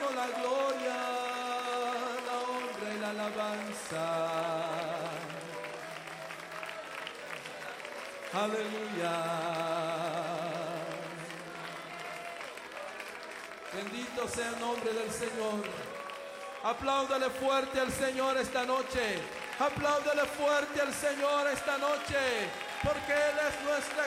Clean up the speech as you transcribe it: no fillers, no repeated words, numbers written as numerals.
la gloria, la honra y la alabanza. Aleluya. Bendito sea el nombre del Señor. Apláudale fuerte al Señor esta noche. Apláudale fuerte al Señor esta noche, porque Él es nuestra